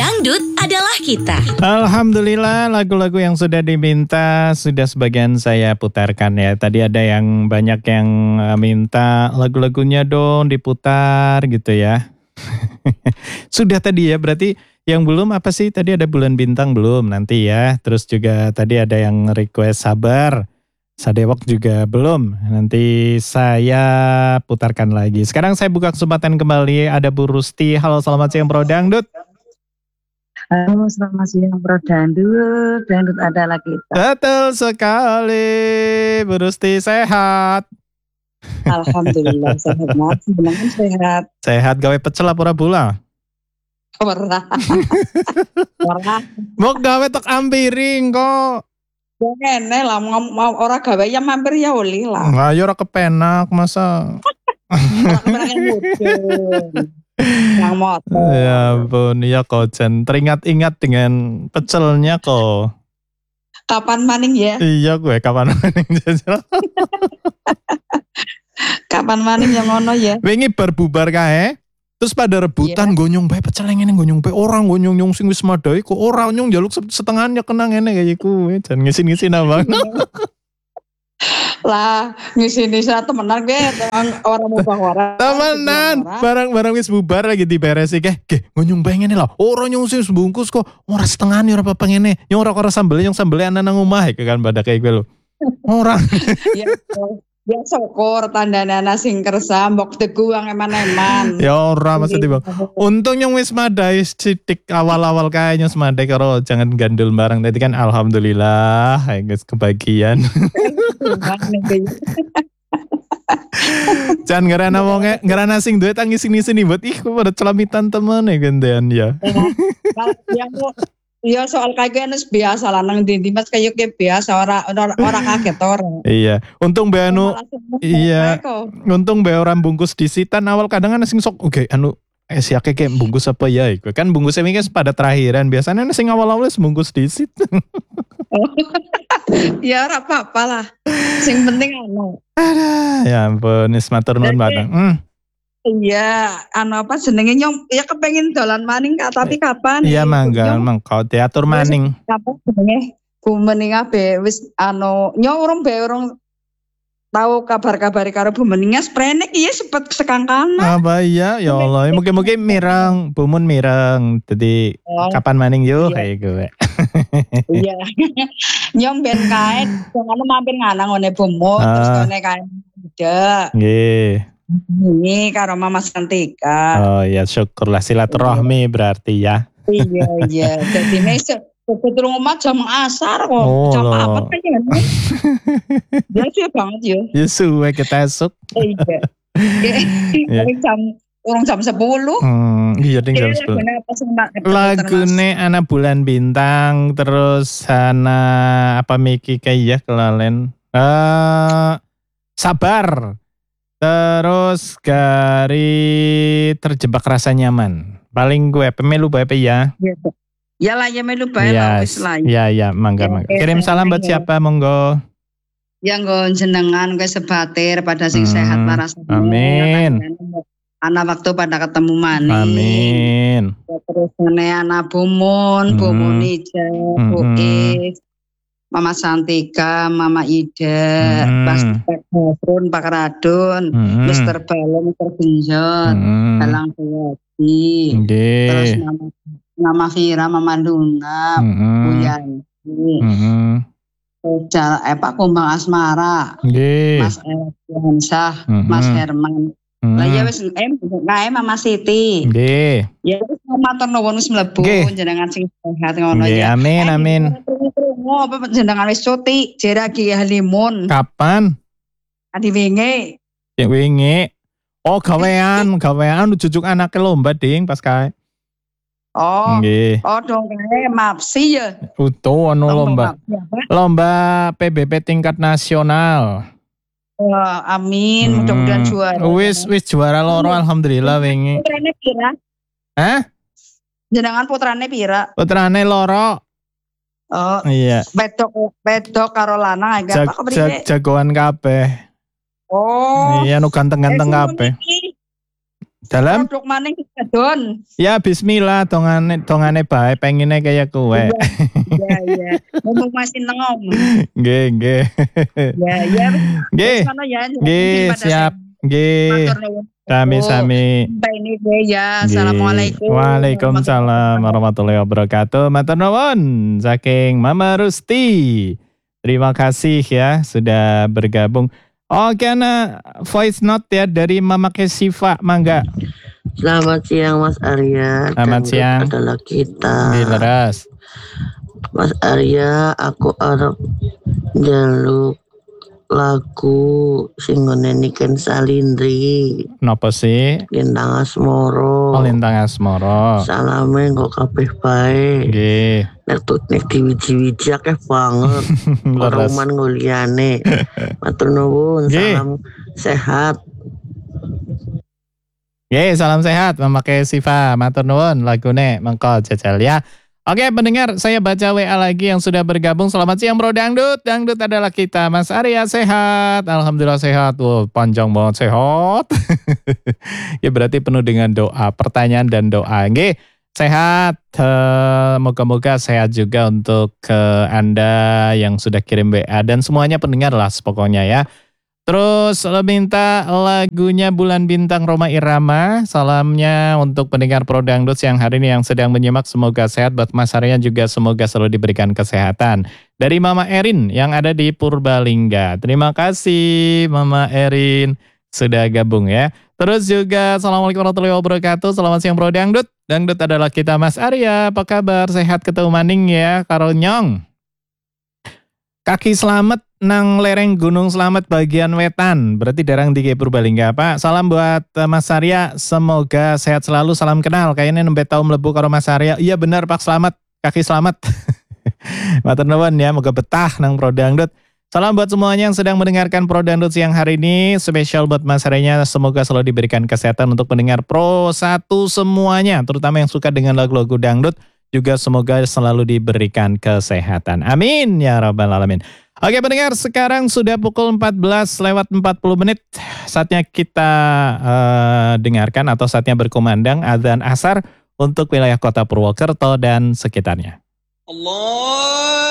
Dangdut adalah kita. Alhamdulillah lagu-lagu yang sudah diminta sudah sebagian saya putarkan ya. Tadi ada yang banyak yang minta lagu-lagunya dong diputar gitu ya. Sudah tadi ya, berarti yang belum apa sih? Tadi ada Bulan Bintang belum, nanti ya. Terus juga tadi ada yang request Sabar. Sadewak juga belum, nanti saya putarkan lagi. Sekarang saya buka kesempatan kembali, ada Bu Rusti. Halo, selamat siang Bro Dangdut. Halo, selamat siang Bro Dangdut. Dangdut adalah kita. Betul sekali, Bu Rusti, sehat? Alhamdulillah sehat, sebenarnya sehat. Sehat, gawe pecel apa pula? Ora. Mau gawe tok ampiring kok. Ya ngene lah, mau ora gawe ya mampir ya oli lah. Nah, ya ora kepenak masa. Ora kepenak yang mudun. Yang motor. Ya ampun, ya kok Jan. Teringat-ingat dengan pecelnya kok. Kapan maning ya? Iya gue, kapan maning jajal. Kapan maning yang ngono ya? Wingi bar bubar kae. Terus pada rebutan gonyong bae pecel ngene gonyong bae orang gonyong sing wis madai kok ora nyong njaluk setengahnya kena ngene kayak iku. Jan ngisin-ngisin abang. Lah ngisi-ngisi temenan gue orang mubah orang. Temenan, barang-barang wis bubar lagi diberesi ge gonyong bae ngene lho. Ora nyong sing bungkus kok ora setengahnya ora apa-apa ngene. Nyong ora sambel nyong sambel ana nang omah kan pada kayak gue lho. Ora. Ya syukur tandane ana sing kersa mbok teguh wong eman-eman. Ya ora maksudnya Bang. Untung yang wis madai sithik awal-awal kayaknya wis madai karo jangan gandul barang tadi kan alhamdulillah guys kebagian. Jangan ngerana wonge ngerana sing duwe tangis sini buat ih kok pada celamitan temen ya gandean ya. Iya soal kayak gitu biasa lah nang ndi Mas kayak biasa ora kaget orang. Iya, untung be anu iya. Untung be orang bungkus disitan awal kadang kan sing sok oke anu siake kayak bungkus apa ya iku. Kan bungkusnya ini pada terakhiran biasanya sing awal-awal bungkus disit. Ya ora apa-apa lah. Sing penting anu. Ya ampun, wis matur nuwun Pak. Iya, anu apa jenenge nyong ya kepengin dolan maning tapi kapan? Iya mangga, kau teatur maning. Apa jenenge? Bumening abe wis anu nyong urung tahu kabar-kabari karo Bumening sprenek iya sepet sekangkana. Apa iya? Ya Allah, mungkin mirang, Bumun mirang. Jadi kapan maning yo kayak gue. Iya. Nyong ben kae ngono mampir nganang ngene Bumun terus ngene kae. Nggih. Ini karo Mama Santika. Oh ya syukurlah silaturahmi berarti ya. Iya. Jadi mesok betul ngomong jam asar kok. Jam apa kayaknya. Ya sih banget ya. Ya suwe kita esok. Iya. Orang jam 10. Iya ding jam 10. Lagune ana Bulan Bintang terus ana apa Miki kayak kelalen. Sabar. Terus dari Terjebak Rasa Nyaman. Paling gue pemelu bae ya. Ya lah ya melu bae lah wis lah. Ya mangga. Kirim salam buat siapa monggo. Ya nggo jenengan gue sebatir pada sing sehat waras. Amin. Ana waktu pada ketemu maning. Amin. Terus ngene ana Bumun Ija, Buis. Mama Santika, Mama Ida, Pak Hasrun, Pak Radun, Mr. Balon, Mr. Genjot, Galang Sewadi, terus Mama Fira, Mama Luna, Bu Yanti, Pak Kumbang Asmara, Mas Elviansyah, Mas Herman. Lah ya wis kae Mama Siti. Nggih. Ya wis matur nuwun wis mlebu jenengan sing sehat ngono ya. Amin. Apa jenengan wis cuti Jeragi Halimun. Kapan? Adi wingi. Ya wingi. Oh gawean cucuk anake lomba ding pas kae. Oh. Nggih. Oh dong kae mapsi ya. Utuh ono lomba. Lomba PBB tingkat nasional. Amin, mudah-mudahan juara. Wis juara loro alhamdulillah wingi. Putrane pira? Hah? Jenengan putrane pira? Putrane loro. Oh. Iya. Wedok karo lanang agak apa kepriye? Jagoan kabeh. Oh. Iya nu ganteng-ganteng kabeh. Dalam? Produk maning Don. Ya bismillah, tongane bae pengine kayak kowe. Iya. Ngomong masih nom. Nggih. Ya. Nggih. Nggih, siap. Nggih. Sami-sami. Ini gue ya. Assalamualaikum. Waalaikumsalam warahmatullahi wabarakatuh. Matur nuwun saking Mama Rusti. Terima kasih ya sudah bergabung. Oke, ana voice note ya dari Mama Kesiva, mangga. Selamat siang Mas Arya. Selamat siang. Adalah kita. Leres. Mas Arya, aku arep njaluk lagu sing ngene Niken Salindri. Napa sih? Lintang Asmoro. Oh, Lintang Asmoro. Salame kok kabeh bae. Nggih. Nek diwiji-wiji akeh banget. Leres. Orang ngoliane. Matur nuwun, salam sehat. Salam sehat memakai Siva. Matur nuwun lagune mengko jajal ya. Oke pendengar, saya baca WA lagi yang sudah bergabung. Selamat siang Bro Dangdut. Dangdut adalah kita. Mas Arya sehat. Alhamdulillah sehat. Wow, panjang banget sehat. Ya berarti penuh dengan doa, pertanyaan dan doa. Nggih, sehat. Moga-moga sehat juga untuk Anda yang sudah kirim WA dan semuanya pendengar lah pokoknya ya. Terus minta lagunya Bulan Bintang Roma Irama. Salamnya untuk pendengar Pro Dangdut yang hari ini yang sedang menyimak. Semoga sehat, buat Mas Arya juga semoga selalu diberikan kesehatan. Dari Mama Erin yang ada di Purbalingga. Terima kasih Mama Erin sudah gabung ya. Terus juga Assalamualaikum warahmatullahi wabarakatuh. Selamat siang Pro Dangdut. Dangdut adalah kita. Mas Arya, apa kabar? Sehat ketemu maning ya karo nyong. Kaki selamat nang lereng Gunung Slamet bagian wetan. Berarti darang di Purbalingga, Pak. Salam buat Mas Arya, semoga sehat selalu. Salam kenal. Kayaknya nembe tau mlebu karo Mas Arya. Iya benar Pak, selamat. Kaki selamat. Matur nuwun ya, moga betah nang Pro Dangdut. Salam buat semuanya yang sedang mendengarkan Pro Dangdut siang hari ini. Spesial buat Mas Aryanya, semoga selalu diberikan kesehatan untuk pendengar Pro 1 semuanya, terutama yang suka dengan lagu-lagu dangdut. Juga semoga selalu diberikan kesehatan. Amin ya rabbal alamin. Oke pendengar, sekarang sudah pukul 14:40. Saatnya kita dengarkan atau saatnya berkumandang azan asar untuk wilayah kota Purwokerto dan sekitarnya. Allah.